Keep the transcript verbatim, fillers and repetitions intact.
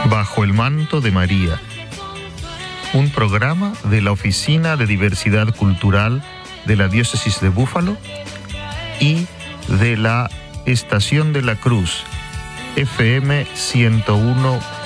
Bajo el manto de María, un programa de la Oficina de Diversidad Cultural de la Diócesis de Búfalo y de la Estación de la Cruz, F M ciento uno.